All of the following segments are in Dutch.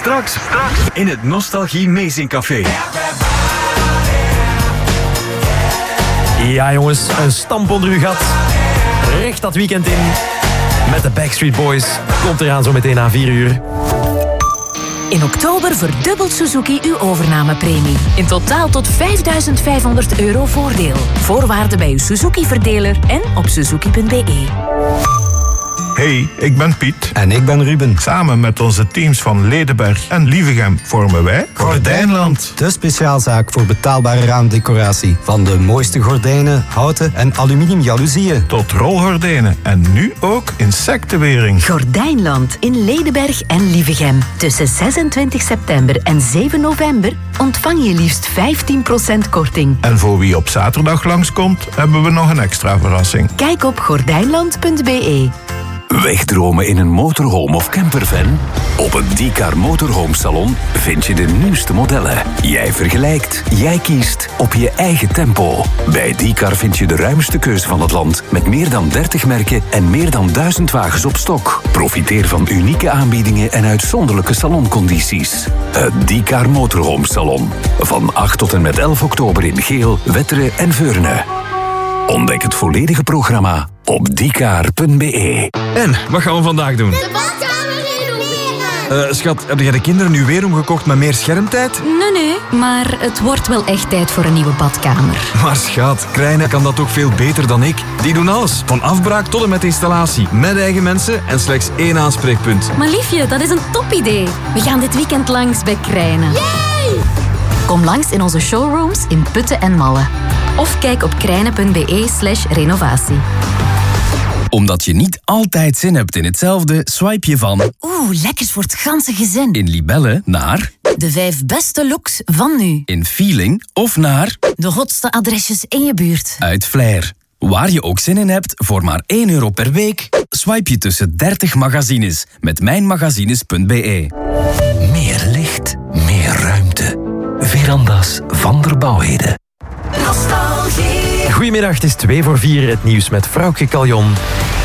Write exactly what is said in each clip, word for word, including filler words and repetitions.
Straks, straks in het Nostalgie Amazing Café. Ja jongens, een stamp onder uw gat. Recht dat weekend in. Met de Backstreet Boys. Komt eraan zo meteen na vier uur. In oktober verdubbelt Suzuki uw overnamepremie. In totaal tot vijfduizend vijfhonderd euro voordeel. Voorwaarden bij uw Suzuki-verdeler en op suzuki punt b e. Hey, ik ben Piet. En ik ben Ruben. Samen met onze teams van Ledenberg en Lievegem vormen wij Gordijnland. De speciaalzaak voor betaalbare raamdecoratie. Van de mooiste gordijnen, houten en aluminium jaloezieën. Tot rolgordijnen en nu ook insectenwering. Gordijnland in Ledenberg en Lievegem. Tussen zesentwintig september en zeven november ontvang je liefst vijftien procent korting. En voor wie op zaterdag langskomt, hebben we nog een extra verrassing. Kijk op gordijnland punt b e. Wegdromen in een motorhome of campervan? Op het D-Car Motorhome Salon vind je de nieuwste modellen. Jij vergelijkt, jij kiest op je eigen tempo. Bij D-Car vind je de ruimste keuze van het land met meer dan dertig merken en meer dan duizend wagens op stok. Profiteer van unieke aanbiedingen en uitzonderlijke saloncondities. Het D-Car Motorhome Salon. Van acht tot en met elf oktober in Geel, Wetteren en Veurne. Ontdek het volledige programma op d k a r punt b e. En, wat gaan we vandaag doen? De badkamer renoveren! Uh, schat, heb jij de kinderen nu weer omgekocht met meer schermtijd? Nee, nee, maar het wordt wel echt tijd voor een nieuwe badkamer. Maar schat, Krijnen kan dat toch veel beter dan ik? Die doen alles, van afbraak tot en met installatie. Met eigen mensen en slechts één aanspreekpunt. Maar liefje, dat is een topidee. We gaan dit weekend langs bij Krijnen. Yay! Kom langs in onze showrooms in Putten en Malle. Of kijk op krijnen punt b e slash renovatie. Omdat je niet altijd zin hebt in hetzelfde, swipe je van Oeh, lekkers voor het ganse gezin. in Libelle naar De vijf beste looks van nu. in Feeling of naar De hotste adresjes in je buurt. uit Flair. Waar je ook zin in hebt, voor maar één euro per week, swipe je tussen dertig magazines met mijnmagazines punt b e. Meer licht, meer ruimte. Verandas van der Bouwheden. Goedemiddag, het is twee voor vier. Het nieuws met Vroukje Caljon.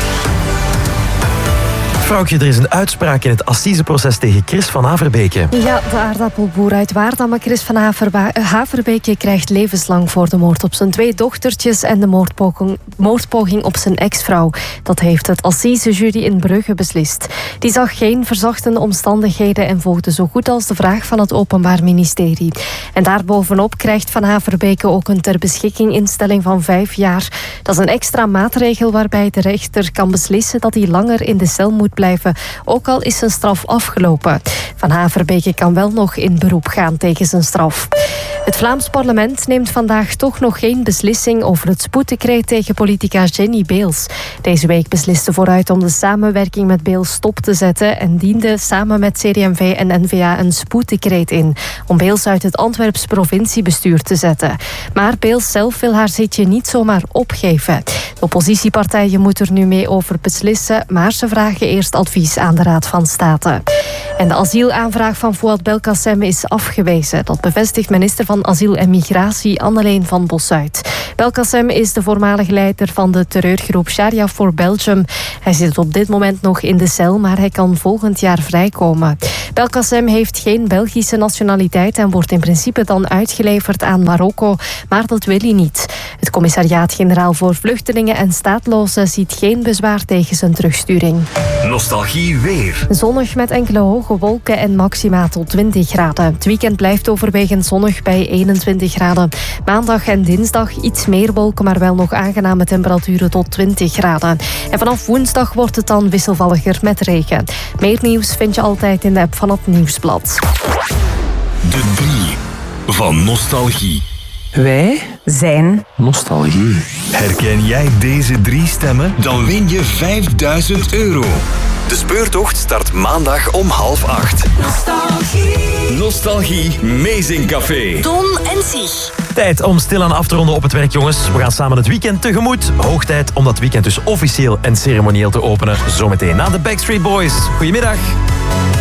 Vroukje, er is een uitspraak in het assiseproces tegen Chris van Haverbeke. Ja, de aardappelboer uit Waardam, Chris van Haverba- Haverbeke, krijgt levenslang voor de moord op zijn twee dochtertjes en de moordpoging, moordpoging op zijn ex-vrouw. Dat heeft het assisejury in Brugge beslist. Die zag geen verzachtende omstandigheden en volgde zo goed als de vraag van het Openbaar Ministerie. En daarbovenop krijgt Van Haverbeke ook een ter beschikking instelling van vijf jaar. Dat is een extra maatregel waarbij de rechter kan beslissen dat hij langer in de cel moet blijven, ook al is zijn straf afgelopen. Van Haverbeke kan wel nog in beroep gaan tegen zijn straf. Het Vlaams parlement neemt vandaag toch nog geen beslissing over het spoeddecreet tegen politica Jenny Beels. Deze week besliste vooruit om de samenwerking met Beels stop te zetten en diende samen met C D M V en N V A een spoeddecreet in om Beels uit het Antwerps provinciebestuur te zetten. Maar Beels zelf wil haar zitje niet zomaar opgeven. De oppositiepartijen moeten er nu mee over beslissen, maar ze vragen eerst advies aan de Raad van State. En de asielaanvraag van Fouad Belkacem is afgewezen. Dat bevestigt minister van Asiel en Migratie Anneleen van Bosuit. Belkacem is de voormalige leider van de terreurgroep Sharia for Belgium. Hij zit op dit moment nog in de cel, maar hij kan volgend jaar vrijkomen. Belkacem heeft geen Belgische nationaliteit en wordt in principe dan uitgeleverd aan Marokko, maar dat wil hij niet. Het commissariaat-generaal voor vluchtelingen en staatlozen ziet geen bezwaar tegen zijn terugsturing. Nostalgie weer. Zonnig met enkele hoge wolken en maxima tot twintig graden. Het weekend blijft overwegend zonnig bij eenentwintig graden. Maandag en dinsdag iets meer wolken, maar wel nog aangename temperaturen tot twintig graden. En vanaf woensdag wordt het dan wisselvalliger met regen. Meer nieuws vind je altijd in de app van het Nieuwsblad. De drie van Nostalgie. Wij Zijn nostalgie. Herken jij deze drie stemmen? Dan win je vijfduizend euro. De speurtocht start maandag om half acht. Nostalgie. Nostalgie Amazing Café. Ton en Sich. Tijd om stilaan af te ronden op het werk, jongens. We gaan samen het weekend tegemoet. Hoog tijd om dat weekend dus officieel en ceremonieel te openen. Zometeen na de Backstreet Boys. Goedemiddag.